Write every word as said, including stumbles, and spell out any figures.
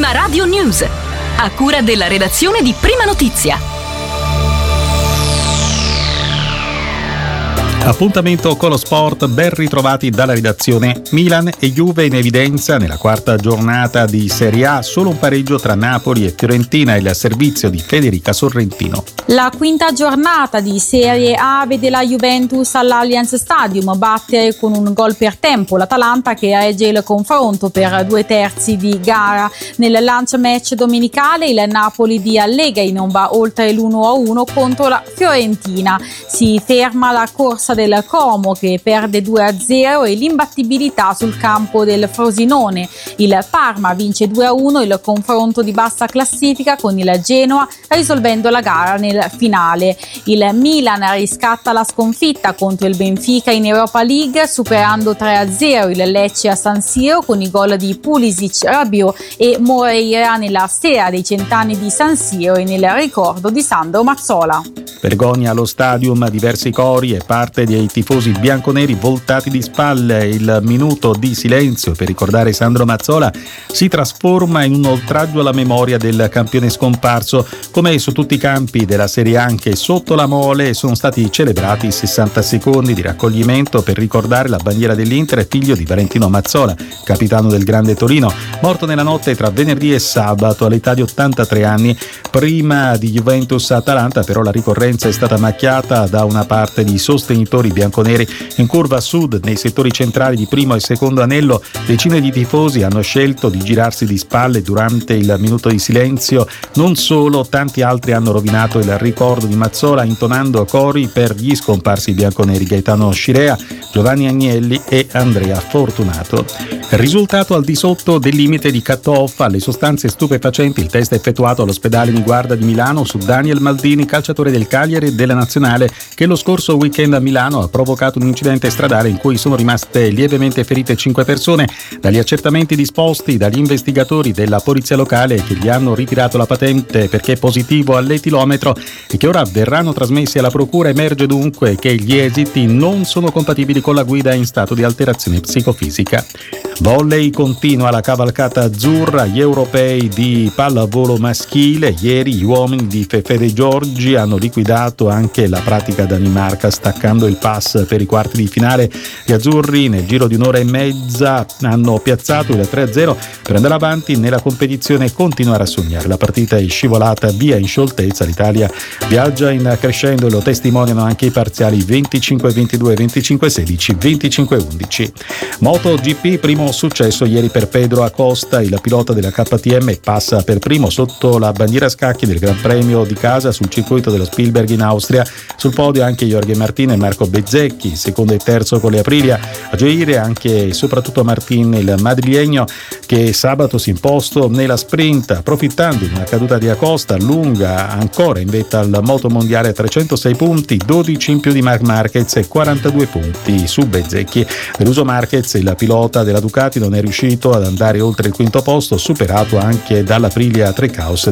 Prima Radio News, a cura della redazione di Prima Notizia. Appuntamento con lo sport, ben ritrovati dalla redazione. Milan e Juve in evidenza nella quarta giornata di Serie A, solo un pareggio tra Napoli e Fiorentina, il servizio di Federica Sorrentino. La quinta giornata di Serie A vede la Juventus all'Allianz Stadium battere con un gol per tempo l'Atalanta, che regge il confronto per due terzi di gara. Nel lancia match domenicale il Napoli di Allegri non va oltre l'uno a uno contro la Fiorentina. Si ferma la corsa del Como, che perde due a zero, e l'imbattibilità sul campo del Frosinone. Il Parma vince due a uno il confronto di bassa classifica con il Genoa, risolvendo la gara nel finale. Il Milan riscatta la sconfitta contro il Benfica in Europa League, superando tre a zero il Lecce a San Siro con i gol di Pulisic, Rabiot e Moreira nella sera dei cent'anni di San Siro e nel ricordo di Sandro Mazzola. Vergogna allo stadium, diversi cori e parte dei tifosi bianconeri voltati di spalle. Il minuto di silenzio per ricordare Sandro Mazzola si trasforma in un oltraggio alla memoria del campione scomparso. Come su tutti i campi della Serie A, anche sotto la Mole sono stati celebrati sessanta secondi di raccoglimento per ricordare la bandiera dell'Inter, figlio di Valentino Mazzola, capitano del Grande Torino, morto nella notte tra venerdì e sabato all'età di ottantatré anni. Prima di Juventus-Atalanta però la ricorrenza è stata macchiata da una parte di sostenitori bianconeri. In curva sud, nei settori centrali di primo e secondo anello, decine di tifosi hanno scelto di girarsi di spalle durante il minuto di silenzio. Non solo, tanti altri hanno rovinato il ricordo di Mazzola intonando cori per gli scomparsi bianconeri: Gaetano Scirea, Giovanni Agnelli e Andrea Fortunato. Risultato al di sotto del limite di cut-off alle sostanze stupefacenti. Il test effettuato all'ospedale Niguarda di Milano su Daniel Maldini, calciatore del Cagliari e della Nazionale, che lo scorso weekend a Milano ha provocato un incidente stradale in cui sono rimaste lievemente ferite cinque persone. Dagli accertamenti disposti dagli investigatori della polizia locale, che gli hanno ritirato la patente perché è positivo all'etilometro e che ora verranno trasmessi alla procura, emerge dunque che gli esiti non sono compatibili con la guida in stato di alterazione psicofisica. Volley, continua la cavalcata azzurra. Gli europei di pallavolo maschile, ieri gli uomini di Fefede Giorgi hanno liquidato anche la pratica Danimarca, staccando il pass per i quarti di finale. Gli azzurri nel giro di un'ora e mezza hanno piazzato il tre a zero per andare avanti nella competizione e continuare a sognare. La partita è scivolata via in scioltezza, l'Italia viaggia in crescendo e lo testimoniano anche i parziali venticinque a ventidue, venticinque a sedici, venticinque a undici. MotoGP, primo successo ieri per Pedro Acosta, il pilota della K T M passa per primo sotto la bandiera a scacchi del Gran Premio di casa sul circuito dello Spielberg in Austria. Sul podio anche Jorge Martin e Marco Bezzecchi, secondo e terzo con le Aprilia. A gioire anche e soprattutto Martin, il madrilegno, che sabato si è imposto nella sprint approfittando di una caduta di Acosta lunga ancora in vetta al moto mondiale a trecentosei punti, dodici in più di Marc Marquez e quarantadue punti su Bezzecchi. Deluso Marquez, il pilota della Ducati non è riuscito ad andare oltre il quinto posto, superato anche dall'Aprilia Trecaus